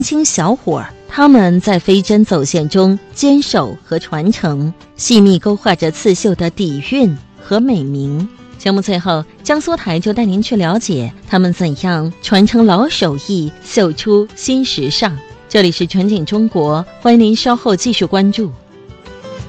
轻小伙儿，他们在飞针走线中坚守和传承，细密勾画着刺绣的底蕴和美名。节目最后，江苏台就带您去了解他们怎样传承老手艺，绣出新时尚。这里是纯景中国，欢迎您稍后继续关注。